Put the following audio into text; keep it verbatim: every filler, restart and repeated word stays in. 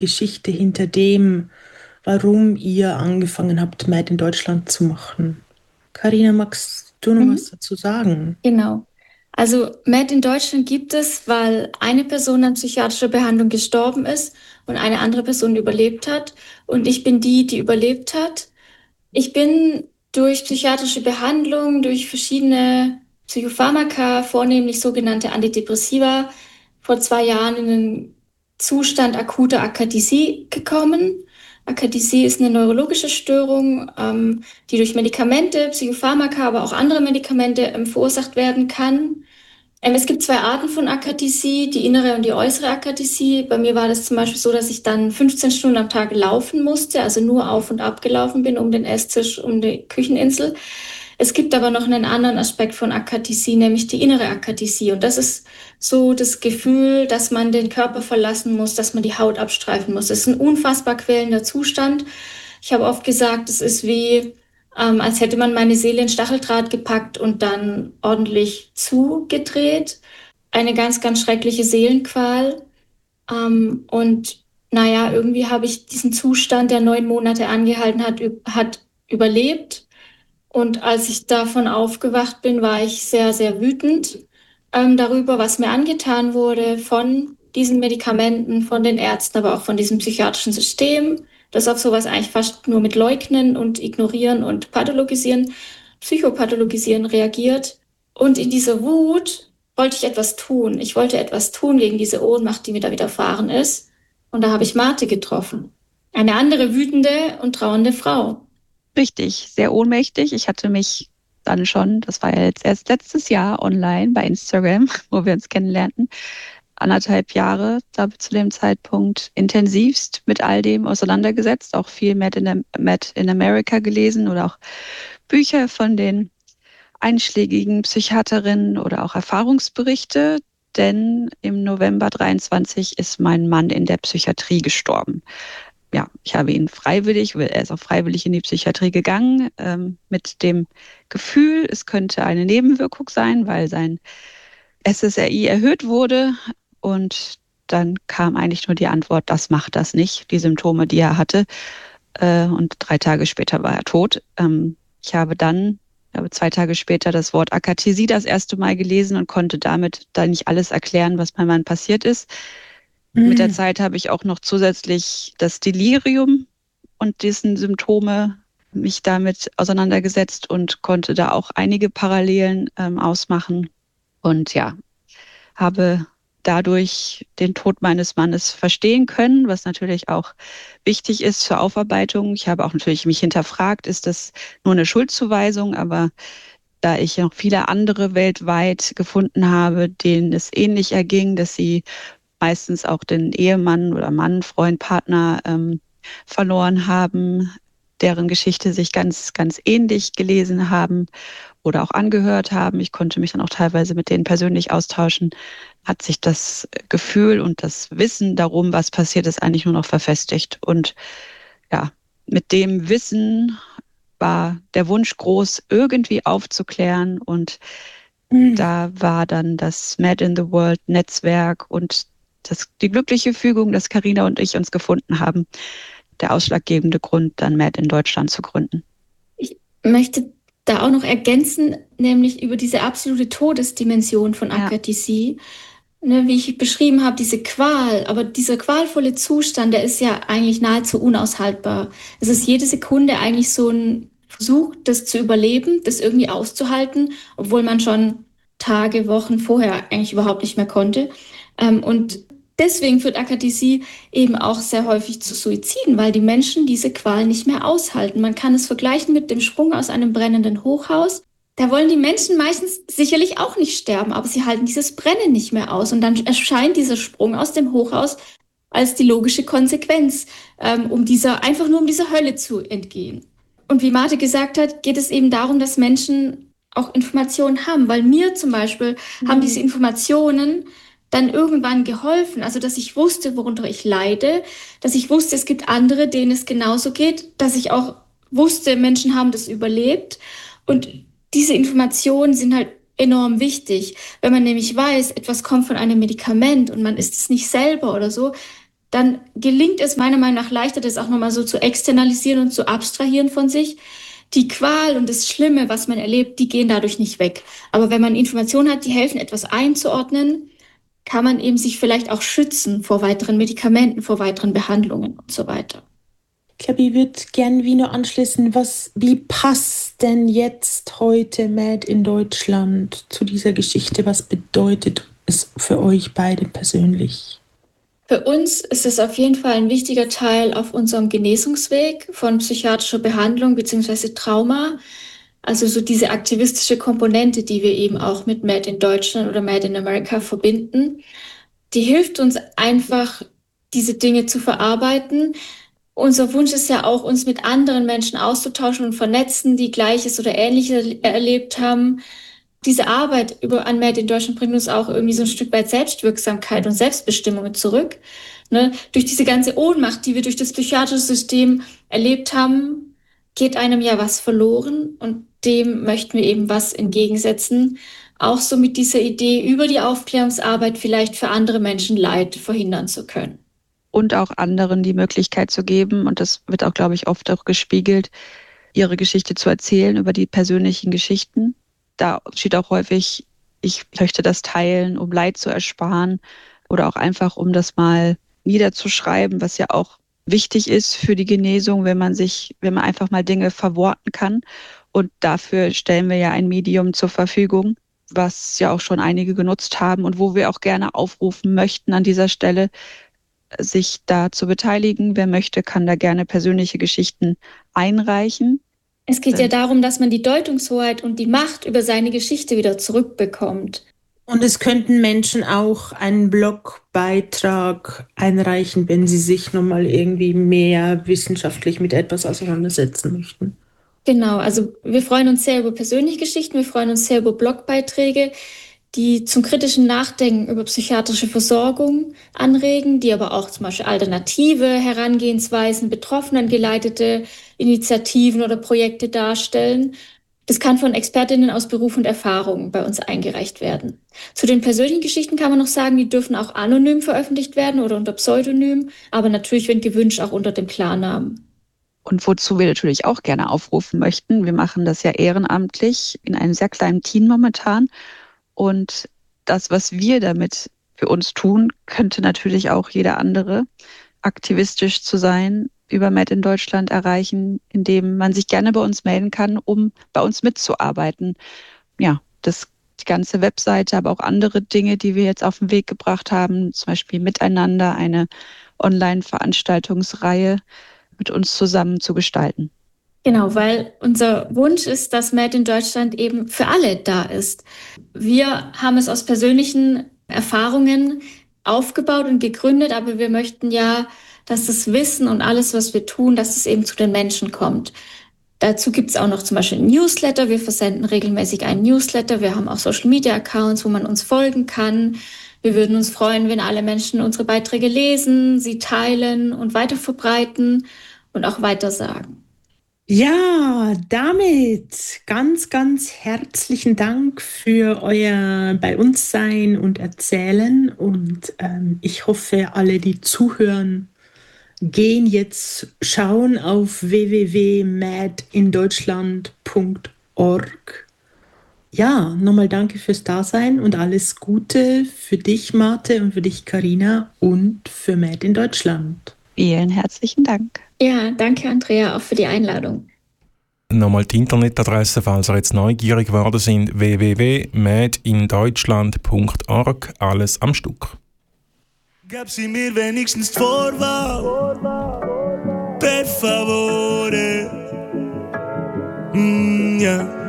Geschichte hinter dem, warum ihr angefangen habt, Made in Deutschland zu machen. Karina, magst du noch was Mhm. dazu sagen? Genau. Also Made in Deutschland gibt es, weil eine Person an psychiatrischer Behandlung gestorben ist und eine andere Person überlebt hat. Und ich bin die, die überlebt hat. Ich bin durch psychiatrische Behandlung, durch verschiedene Psychopharmaka, vornehmlich sogenannte Antidepressiva, vor zwei Jahren in den Zustand akuter Akathisie gekommen. Akathisie ist eine neurologische Störung, ähm, die durch Medikamente, Psychopharmaka, aber auch andere Medikamente ähm, verursacht werden kann. Ähm, es gibt zwei Arten von Akathisie, die innere und die äußere Akathisie. Bei mir war das zum Beispiel so, dass ich dann fünfzehn Stunden am Tag laufen musste, also nur auf und ab gelaufen bin um den Esstisch, um die Kücheninsel. Es gibt aber noch einen anderen Aspekt von Akathisie, nämlich die innere Akathisie. Und das ist so das Gefühl, dass man den Körper verlassen muss, dass man die Haut abstreifen muss. Es ist ein unfassbar quälender Zustand. Ich habe oft gesagt, es ist wie ähm, als hätte man meine Seele in Stacheldraht gepackt und dann ordentlich zugedreht. Eine ganz, ganz schreckliche Seelenqual. Ähm, und naja, irgendwie habe ich diesen Zustand, der neun Monate angehalten hat, üb- hat überlebt. Und als ich davon aufgewacht bin, war ich sehr, sehr wütend ähm, darüber, was mir angetan wurde von diesen Medikamenten, von den Ärzten, aber auch von diesem psychiatrischen System, das auf sowas eigentlich fast nur mit Leugnen und Ignorieren und Pathologisieren, Psychopathologisieren reagiert. Und in dieser Wut wollte ich etwas tun. Ich wollte etwas tun gegen diese Ohnmacht, die mir da widerfahren ist. Und da habe ich Marthe getroffen. Eine andere wütende und trauernde Frau. Richtig, sehr ohnmächtig. Ich hatte mich dann schon, das war ja jetzt erst letztes Jahr online bei Instagram, wo wir uns kennenlernten, anderthalb Jahre da zu dem Zeitpunkt intensivst mit all dem auseinandergesetzt, auch viel Mad in, Mad in America gelesen oder auch Bücher von den einschlägigen Psychiaterinnen oder auch Erfahrungsberichte, denn im November dreiundzwanzig ist mein Mann in der Psychiatrie gestorben. Ja, ich habe ihn freiwillig, er ist auch freiwillig in die Psychiatrie gegangen, ähm, mit dem Gefühl, es könnte eine Nebenwirkung sein, weil sein S S R I erhöht wurde. Und dann kam eigentlich nur die Antwort, das macht das nicht, die Symptome, die er hatte. Äh, und drei Tage später war er tot. Ähm, ich habe dann, ich habe zwei Tage später das Wort Akathisie das erste Mal gelesen und konnte damit da nicht alles erklären, was meinem Mann passiert ist. Mit der Mm. Zeit habe ich auch noch zusätzlich das Delirium und dessen Symptome mich damit auseinandergesetzt und konnte da auch einige Parallelen ähm, ausmachen. Und ja, habe dadurch den Tod meines Mannes verstehen können, was natürlich auch wichtig ist zur Aufarbeitung. Ich habe auch natürlich mich hinterfragt, ist das nur eine Schuldzuweisung, aber da ich noch viele andere weltweit gefunden habe, denen es ähnlich erging, dass sie meistens auch den Ehemann oder Mann, Freund, Partner ähm, verloren haben, deren Geschichte sich ganz, ganz ähnlich gelesen haben oder auch angehört haben. Ich konnte mich dann auch teilweise mit denen persönlich austauschen. Hat sich das Gefühl und das Wissen darum, was passiert ist, eigentlich nur noch verfestigt. Und ja, mit dem Wissen war der Wunsch groß, irgendwie aufzuklären. Und Mm. da war dann das Mad in the World Netzwerk und das, die glückliche Fügung, dass Karina und ich uns gefunden haben, der ausschlaggebende Grund, dann Mad in Deutschland zu gründen. Ich möchte da auch noch ergänzen, nämlich über diese absolute Todesdimension von Ja, Akathisie. Ne, wie ich beschrieben habe, diese Qual, aber dieser qualvolle Zustand, der ist ja eigentlich nahezu unaushaltbar. Es ist jede Sekunde eigentlich so ein Versuch, das zu überleben, das irgendwie auszuhalten, obwohl man schon Tage, Wochen vorher eigentlich überhaupt nicht mehr konnte. Ähm, und deswegen führt Akathisie eben auch sehr häufig zu Suiziden, weil die Menschen diese Qual nicht mehr aushalten. Man kann es vergleichen mit dem Sprung aus einem brennenden Hochhaus. Da wollen die Menschen meistens sicherlich auch nicht sterben, aber sie halten dieses Brennen nicht mehr aus. Und dann erscheint dieser Sprung aus dem Hochhaus als die logische Konsequenz, ähm, um dieser, einfach nur um dieser Hölle zu entgehen. Und wie Marte gesagt hat, geht es eben darum, dass Menschen auch Informationen haben, weil mir zum Beispiel haben diese Informationen dann irgendwann geholfen, also dass ich wusste, worunter ich leide, dass ich wusste, es gibt andere, denen es genauso geht, dass ich auch wusste, Menschen haben das überlebt. Und diese Informationen sind halt enorm wichtig. Wenn man nämlich weiß, etwas kommt von einem Medikament und man ist es nicht selber oder so, dann gelingt es meiner Meinung nach leichter, das auch nochmal so zu externalisieren und zu abstrahieren von sich. Die Qual und das Schlimme, was man erlebt, die gehen dadurch nicht weg. Aber wenn man Informationen hat, die helfen, etwas einzuordnen, kann man eben sich vielleicht auch schützen vor weiteren Medikamenten, vor weiteren Behandlungen und so weiter. Ich glaube, ich würde gerne wie nur anschließen, was, wie passt denn jetzt heute Mad in Deutschland zu dieser Geschichte? Was bedeutet es für euch beide persönlich? Für uns ist es auf jeden Fall ein wichtiger Teil auf unserem Genesungsweg von psychiatrischer Behandlung bzw. Trauma. Also so diese aktivistische Komponente, die wir eben auch mit Mad in Deutschland oder Mad in America verbinden, die hilft uns einfach, diese Dinge zu verarbeiten. Unser Wunsch ist ja auch, uns mit anderen Menschen auszutauschen und vernetzen, die Gleiches oder Ähnliches erlebt haben. Diese Arbeit über an Mad in Deutschland bringt uns auch irgendwie so ein Stück weit Selbstwirksamkeit und Selbstbestimmung zurück. Ne? Durch diese ganze Ohnmacht, die wir durch das psychiatrische System erlebt haben, geht einem ja was verloren und dem möchten wir eben was entgegensetzen. Auch so mit dieser Idee, über die Aufklärungsarbeit vielleicht für andere Menschen Leid verhindern zu können. Und auch anderen die Möglichkeit zu geben, und das wird auch, glaube ich, oft auch gespiegelt, ihre Geschichte zu erzählen über die persönlichen Geschichten. Da steht auch häufig, ich möchte das teilen, um Leid zu ersparen oder auch einfach, um das mal niederzuschreiben, was ja auch wichtig ist für die Genesung, wenn man sich, wenn man einfach mal Dinge verworten kann. Und dafür stellen wir ja ein Medium zur Verfügung, was ja auch schon einige genutzt haben und wo wir auch gerne aufrufen möchten an dieser Stelle, sich da zu beteiligen. Wer möchte, kann da gerne persönliche Geschichten einreichen. Es geht ja darum, dass man die Deutungshoheit und die Macht über seine Geschichte wieder zurückbekommt. Und es könnten Menschen auch einen Blogbeitrag einreichen, wenn sie sich nochmal irgendwie mehr wissenschaftlich mit etwas auseinandersetzen möchten. Genau, also wir freuen uns sehr über persönliche Geschichten, wir freuen uns sehr über Blogbeiträge, die zum kritischen Nachdenken über psychiatrische Versorgung anregen, die aber auch zum Beispiel alternative Herangehensweisen, Betroffenen geleitete Initiativen oder Projekte darstellen. Das kann von Expertinnen aus Beruf und Erfahrung bei uns eingereicht werden. Zu den persönlichen Geschichten kann man noch sagen, die dürfen auch anonym veröffentlicht werden oder unter Pseudonym, aber natürlich, wenn gewünscht, auch unter dem Klarnamen. Und wozu wir natürlich auch gerne aufrufen möchten, wir machen das ja ehrenamtlich in einem sehr kleinen Team momentan. Und das, was wir damit für uns tun, könnte natürlich auch jeder andere aktivistisch zu sein, über Mad in Deutschland erreichen, indem man sich gerne bei uns melden kann, um bei uns mitzuarbeiten. Ja, das, die ganze Webseite, aber auch andere Dinge, die wir jetzt auf den Weg gebracht haben, zum Beispiel Miteinander, eine Online-Veranstaltungsreihe mit uns zusammen zu gestalten. Genau, weil unser Wunsch ist, dass Mad in Deutschland eben für alle da ist. Wir haben es aus persönlichen Erfahrungen aufgebaut und gegründet, aber wir möchten ja, dass das Wissen und alles, was wir tun, dass es eben zu den Menschen kommt. Dazu gibt es auch noch zum Beispiel ein Newsletter. Wir versenden regelmäßig einen Newsletter. Wir haben auch Social-Media-Accounts, wo man uns folgen kann. Wir würden uns freuen, wenn alle Menschen unsere Beiträge lesen, sie teilen und weiterverbreiten und auch weitersagen. Ja, damit ganz, ganz herzlichen Dank für euer bei uns sein und Erzählen. Und ähm, ich hoffe, alle, die zuhören, gehen jetzt schauen auf w w w punkt mad in deutschland punkt org. Ja, nochmal danke fürs Dasein und alles Gute für dich, Marte, und für dich, Carina, und für Mad in Deutschland. Vielen herzlichen Dank. Ja, danke, Andrea, auch für die Einladung. Nochmal die Internetadresse, falls ihr jetzt neugierig geworden sind, w w w punkt mad in deutschland punkt org, alles am Stück. Gab sie mir wenigstens die Vorwahl, per favore, mm, ja.